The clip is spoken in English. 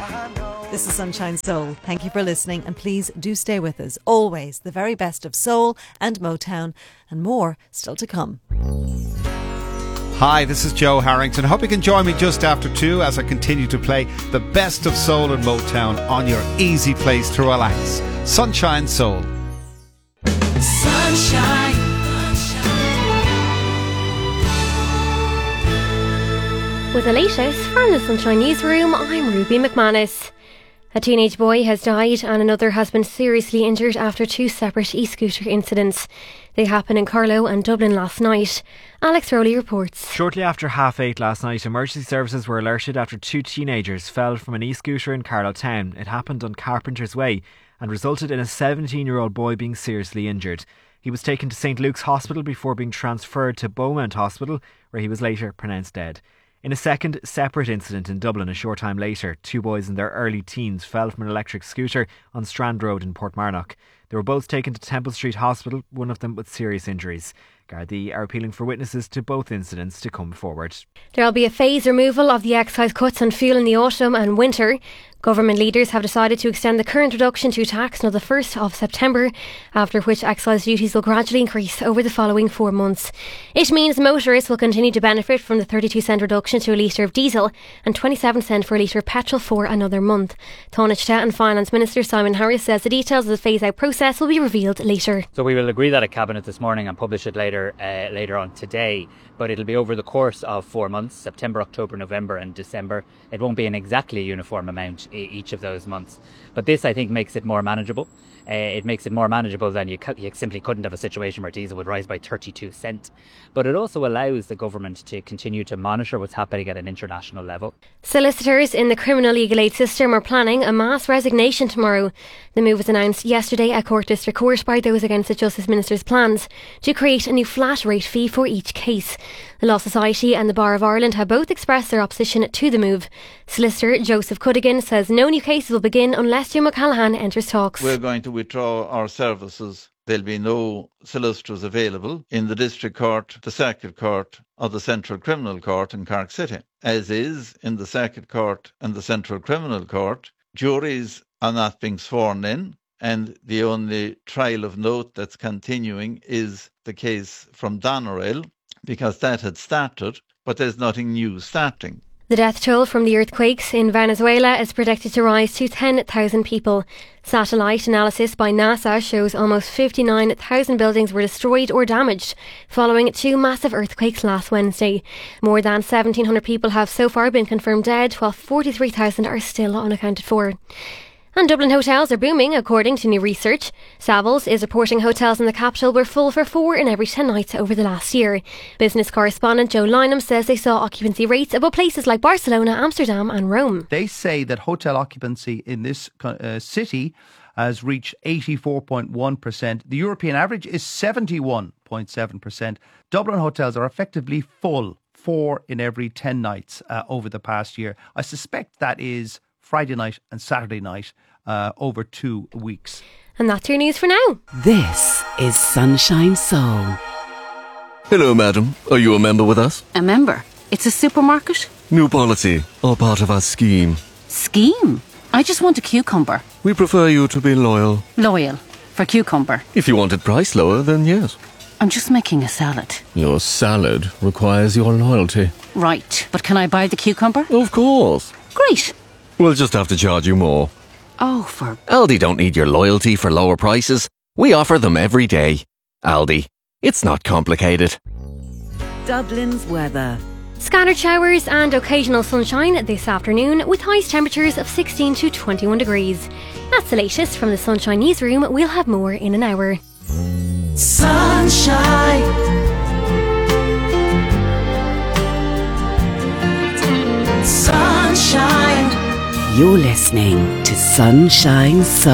This is Sunshine Soul. Thank you for listening, and please do stay with us. Always the very best of soul and Motown, and more still to come. Hi, this is Joe Harrington. Hope you can join me just after 2 as I continue to play the best of soul and Motown on your easy place to relax. Sunshine Soul. Sunshine. With the latest from the Sunshine Newsroom, I'm Ruby McManus. A teenage boy has died and another has been seriously injured after 2 separate e-scooter incidents. They happened in Carlow and Dublin last night. Alex Rowley reports. Shortly after 8:30 last night, emergency services were alerted after 2 teenagers fell from an e-scooter in Carlow Town. It happened on Carpenter's Way and resulted in a 17-year-old boy being seriously injured. He was taken to St Luke's Hospital before being transferred to Beaumont Hospital, where he was later pronounced dead. In a second separate incident in Dublin a short time later, 2 boys in their early teens fell from an electric scooter on Strand Road in Portmarnock. They were both taken to Temple Street Hospital, one of them with serious injuries. Gardaí are appealing for witnesses to both incidents to come forward. There will be a phased removal of the excise cuts on fuel in the autumn and winter. Government leaders have decided to extend the current reduction to tax until the 1st of September, after which excise duties will gradually increase over the following 4 months. It means motorists will continue to benefit from the 32-cent reduction to a litre of diesel and 27-cent for a litre of petrol for another month. Taoiseach and Finance Minister Simon Harris says the details of the phase-out process will be revealed later. So we will agree that at Cabinet this morning and publish it later on today, but it'll be over the course of 4 months, September, October, November and December. It won't be an exactly uniform amount each of those months, but this I think makes it more manageable. It makes it more manageable than you simply couldn't have a situation where diesel would rise by 32 cents. But it also allows the government to continue to monitor what's happening at an international level. Solicitors in the criminal legal aid system are planning a mass resignation tomorrow. The move was announced yesterday at Cork District Court by those against the Justice Minister's plans to create a new flat rate fee for each case. The Law Society and the Bar of Ireland have both expressed their opposition to the move. Solicitor Joseph Cuddigan says no new cases will begin unless Jim O'Callaghan enters talks. We're going to withdraw our services. There'll be no solicitors available in the District Court, the Circuit Court or the Central Criminal Court in Cork City. As is in the Circuit Court and the Central Criminal Court, juries are not being sworn in, and the only trial of note that's continuing is the case from Doneraile, because that had started, but there's nothing new starting. The death toll from the earthquakes in Venezuela is predicted to rise to 10,000 people. Satellite analysis by NASA shows almost 59,000 buildings were destroyed or damaged following 2 massive earthquakes last Wednesday. More than 1,700 people have so far been confirmed dead, while 43,000 are still unaccounted for. And Dublin hotels are booming, according to new research. Savills is reporting hotels in the capital were full for 4 in every 10 nights over the last year. Business correspondent Joe Lynham says they saw occupancy rates above places like Barcelona, Amsterdam and Rome. They say that hotel occupancy in this city has reached 84.1%. The European average is 71.7%. Dublin hotels are effectively full 4 in every 10 nights over the past year. I suspect that is Friday night and Saturday night over 2 weeks. And that's your news for now. This is Sunshine Soul. Hello, madam. Are you a member with us? A member? It's a supermarket? New policy, or part of our scheme. Scheme? I just want a cucumber. We prefer you to be loyal. Loyal? For cucumber? If you wanted price lower, then yes. I'm just making a salad. Your salad requires your loyalty. Right, but can I buy the cucumber? Of course. Great. We'll just have to charge you more. Oh, for... Aldi don't need your loyalty for lower prices. We offer them every day. Aldi. It's not complicated. Dublin's weather. Scattered showers and occasional sunshine this afternoon with highest temperatures of 16 to 21 degrees. That's the latest from the Sunshine Newsroom. We'll have more in an hour. Sunshine. Sunshine. You're listening to Sunshine Soul.